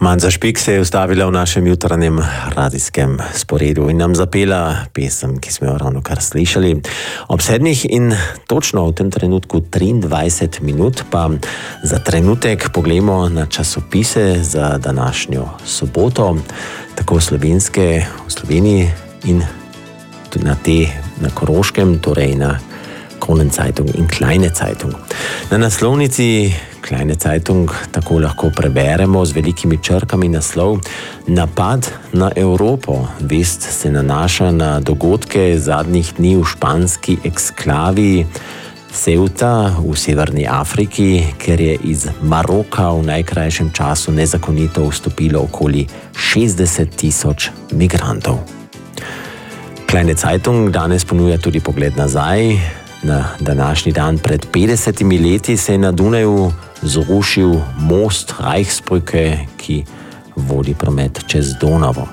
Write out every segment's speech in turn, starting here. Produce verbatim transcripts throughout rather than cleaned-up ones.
Manza Špik se je ustavila v našem jutranjem radijskem sporedu in nam zapela pesem, ki smo jo ravno kar slišali. Ob sedmih in točno v tem trenutku triindvajset minut pa za trenutek poglejmo na časopise za današnjo soboto, tako slovenske v Sloveniji in tudi na te na Koroškem, torej na Kronenzeitung in Kleine Zeitung. Na naslovnici Kleine Zeitung tako lahko preberemo z velikimi črkami naslov Napad na Evropo. Vest se nanaša na dogodke zadnjih dni v španski eksklavi Ceuta v severni Afriki, ker je iz Maroka v najkrajšem času nezakonito vstopilo okoli šestdeset tisoč migrantov. Kleine Zeitung danes ponuja tudi pogled nazaj. Na današnji dan pred petdesetimi leti se je na Dunaju zrušil most Reichsbrücke, ki vodi promet čez Donavo.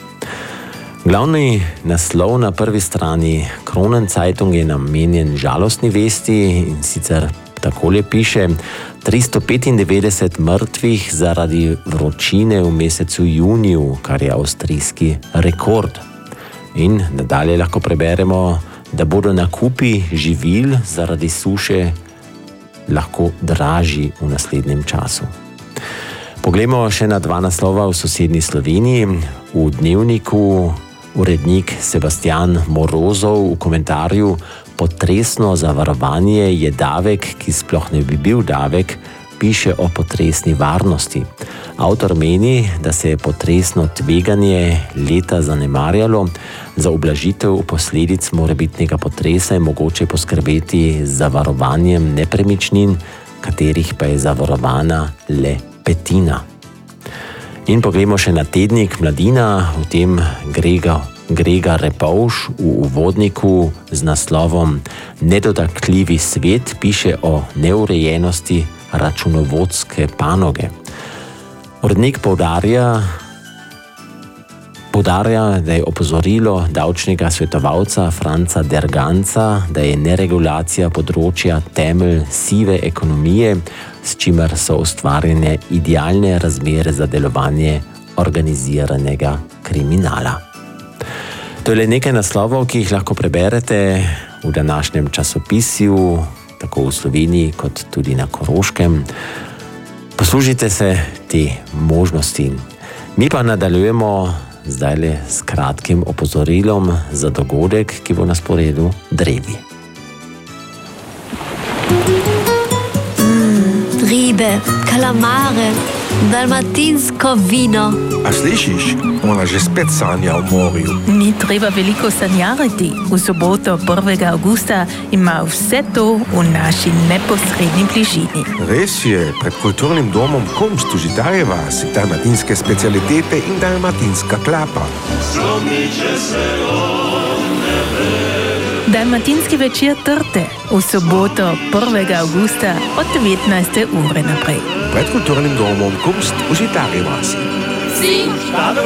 Glavni naslov na prvi strani Kronenzeitung je namenjen žalostni vesti in sicer takole piše: tristo petindevetdeset mrtvih zaradi vročine v mesecu juniju, kar je avstrijski rekord. In nadalje lahko preberemo, da bodo nakupi živil zaradi suše lahko dražji v naslednjem času. Poglejmo še na dva naslova v sosednji Sloveniji. V Dnevniku urednik Sebastian Morozov v komentarju Potresno zavarovanje je davek, ki sploh ne bi bil davek, piše o potresni varnosti. Avtor meni, da se je potresno tveganje leta zanemarjalo, za ublažitev posledic morebitnega potresa je mogoče poskrbeti z zavarovanjem nepremičnin, katerih pa je zavarovana le petina. In poglejmo še na tednik Mladina, v tem Grega, Grega Repovš v uvodniku z naslovom Nedotakljivi svet piše o neurejenosti računovodske panoge. Urednik poudarja, poudarja, da je opozorilo davčnega svetovalca Franca Derganca, da je neregulacija področja temelj sive ekonomije, s čimer so ustvarjene idealne razmere za delovanje organiziranega kriminala. To je le nekaj naslovov, ki jih lahko preberete v današnjem časopisju, tako v Sloveniji kot tudi na Koroškem. Poslužite se te možnosti. Mi pa nadaljujemo zdaj le s kratkim opozorilom za dogodek, ki bo na sporedu drevi. Mm, ribe, kalamare, dalmatinsko vino. A slišiš? Ona že spet sanja o morju. Ni treba veliko sanjariti. V soboto prvega avgusta ima vse to v naši neposredni bližini. Res je, pred kulturnim domom Kunst v Židarjevi vasi dalmatinske specialitete in dalmatinska klapa. Dalmatinski večer trte v soboto prvega avgusta od devetnajste ure naprej. Pred kulturnim domom Kunst v Židarjevi vasi.